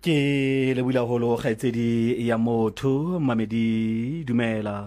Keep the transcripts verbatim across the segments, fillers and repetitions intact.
Ke le buila holo kgaitsedi ya motho Mamedi dumela.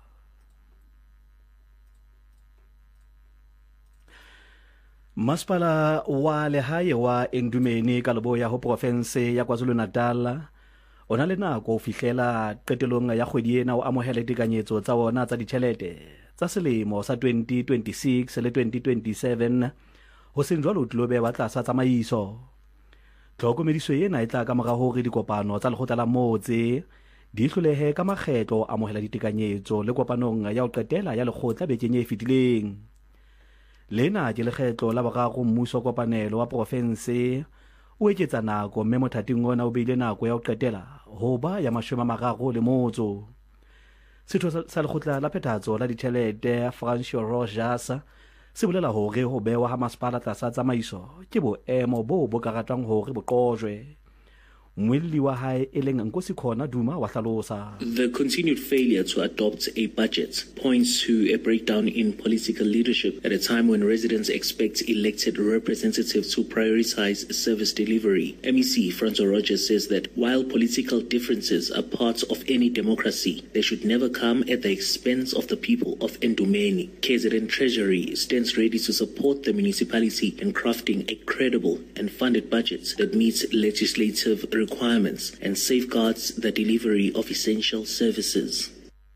Masipala wa lehae wa Endumeni ka Leboya ho province ya KwaZulu-Natal o na le nako ho fihlela qetelong ya kgwedi ena o amohela ditekanyetso tsa ona tsa ditjhelete tsa selemo sa twenty twenty-six le twenty twenty-seven ho seng jwalo tlobe ba tlasa tsamaiso. Tlhokomediso ena e tla ka mora hore dikopano tsa lekgotla la motse di hlolehe ka makgetlo amohela ditekanyetso le kopanong ya ho qetela ya lekgotla bekeng e fetileng. Lena ke lekgetlo la boraro mmuso kopanelo wa province o eketsa nako mme mothating ona o beile nako ya ho qetela ho ba ya mashome a mararo le motso. Setho sa lekgotla la phethahatso la ditjhelete Francois Rogers se bolela hore ho bewa ha masipala tlasa tsamaiso ke boemo bo bo karatang hore bo qojwe. Mwili wa hae e leng Nkosikhona Duma wa hlalosa. The continued failure to adopt a budget points to a breakdown in political leadership at a time when residents expect elected representatives to prioritize service delivery. M E C Francois Rogers says that while political differences are part of any democracy, they should never come at the expense of the people of Endumeni. K Z N Treasury stands ready to support the municipality in crafting a credible and funded budget that meets legislative requirements and safeguards the delivery of essential services.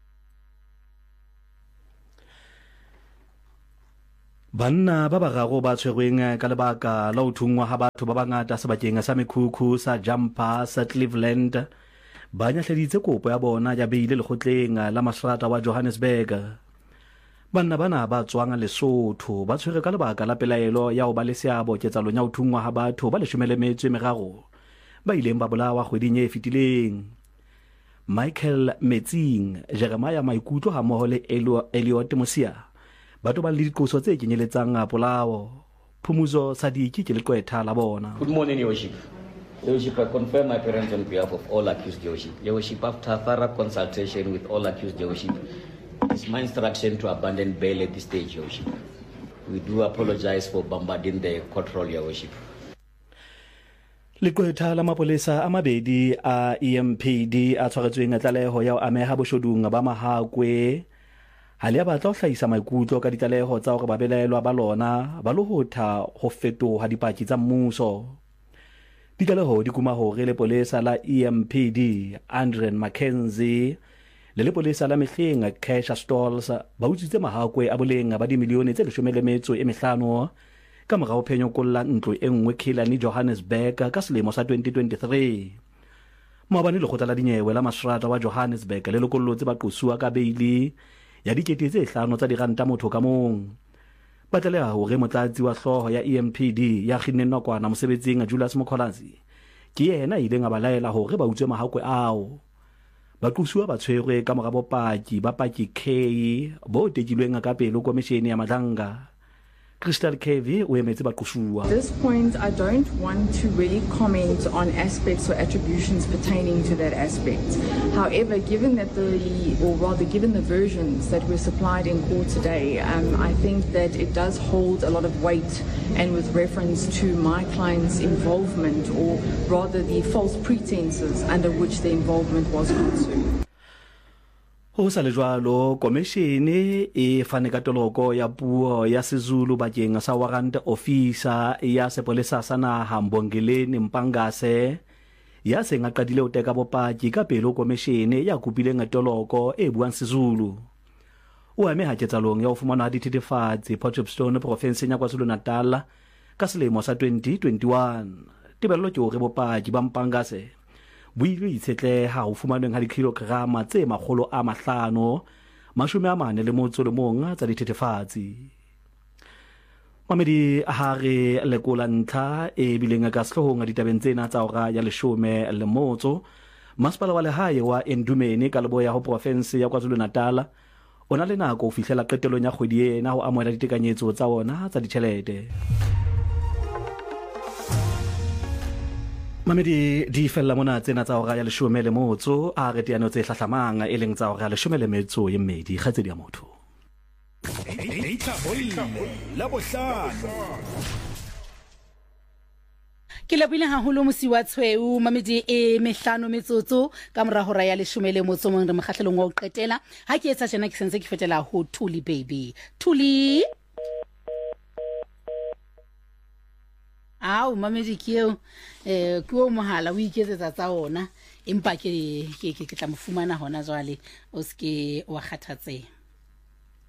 Banna ba bararo ba tshwerweng ka lebaka la ho thungwa ha batho ba bangata sebakeng sa mekhukhu sa Jumper sa Cleveland ba nyahleditse kopo ya bona ya beile lekgotleng la masrata wa Johannesburg. Banna bana ba tswang Lesotho ba tshwere ka lebaka la pelaelo ya ho ba le seabo ketsalong ya ho thungwa ha batho ba leshome le metso e meraro ba ileng ba bolawa kgweding e fetileng. Michael Metsing, Jeremiah Maikutlo ha mmoho le Elliot Mosia batho ba le diqoso tse kenyeletsang polao. Phumuzo Sadiki ke leqwetha la bona. Good morning, Your Worship. Your Worship, I confirm my appearance on behalf of all accused, Your Worship. Your Worship, after thorough consultation with all accused, Your Worship, it's my instruction to abandon bail at this stage, Your Worship. We do apologize for bombarding the court roll, Your Worship. Leqwetha la mapolesa a mabedi a E M P D a tshwaretsweng tlaleho ya ho ameha boshodung ba Mahakwe ha le batla ho hlahisa maikutlo ka ditlaleho tsa hore ba belaelwa ba lona ba lo hotha ho fetoha dipaki tsa mmuso. Ditlaleho di kuma hore le polesa la E M P D Andren Mackenzie le le polesa la Mehleng Cash Stalls ba utswitse Mahakwe a boleng ba dimilione tse leshome le metso e mehlano ka mora ho phenyo kolla ntlo e nngwe Khilani Johannesburg ka selemo sa twenty twenty-three. Maobane lekgotla la dinyewe la masrata wa Johannesburg le lokollotse ba qosua ka beili ya dikete tse hlano tsa diranta motho ka mong. Ba tlaleha hore motlatsi wa hloho ya E M P D ya kginneng nakwana mosebetsing Julius Mkhwanazi ke yena ile nga balaela hore ba utswe Mahakwe ao. Ba qosua ba tshwerwe ka mora bopaki ba paki K bo tekilweng ka pelo komishene ya Madlanga. Crystal K V o emetse ba qosua. At this point, I don't want to really comment on aspects or attributions pertaining to that aspect. However, given that the, or rather given the versions that were supplied in court today, um, I think that it does hold a lot of weight, and with reference to my client's involvement, or rather the false pretenses under which the involvement was consumed. Ho sa le jwalo komishene e fane ka toloko ya puo ya Sezulu bakeng sa warrant officer ya sepolesa sa naha Mbongeleni Mpangase ya seng a qadile ho teka bopaki ka pelo komishene ya kupileng toloko e buang Sezulu. O ame ha ketsalong ya ho fumana dithethefatsi Potchefstroom province ya KwaZulu-Natal ka selemo sa twenty twenty-one. Tebello ke hore bopaki ba Mpangase buile itsetle ha ho fumaneng ha dikilograma tse makgolo a mahlano mashome a mane le motso le mong tsa dithethefatsi. Mamedi a hare lekola ntlha e bileng ka sehlohong ditabeng tsena tsa ora ya leshome le motso. Masipala wa lehae wa Endumeni ka Leboya ho province ya KwaZulu-Natal o na le nako ho fihlela qetelong ya kgwedi ena ho amohela ditekanyetso tsa ona tsa ditjhelete. Mamedi di fella mona tsena tsa ora ya leshome le motso a re teano tse hlahlamang e leng tsa ora ya leshome le metso e mmedi kgatsedi ya motho. La bohlano ke lebile haholo mosi wa tshweu mamedi e mehlano metsotso ka mora hora ya leshome le motso mong re mokgahlelong wa o qetela ha ke etsa jena ke sentse ke fetela ho Thuli baby Thuli Au mamedi ke eo eh ke o mohala o iketsetsa tsa ona empa ke ke ke tla mo fumana hona jwale o ske wa kgathatseha